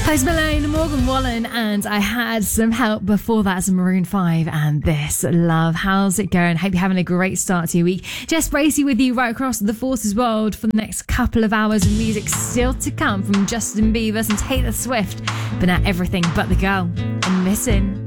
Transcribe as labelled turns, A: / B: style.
A: Post Malone, Morgan Wallen, and I had some help before that, some Maroon 5 and this Love. How's it going? Hope you're having a great start to your week. Jess Bracey with you right across the Forces world for the next couple of hours of music still to come from Justin Bieber and Taylor Swift. But now everything but the girl I'm missing.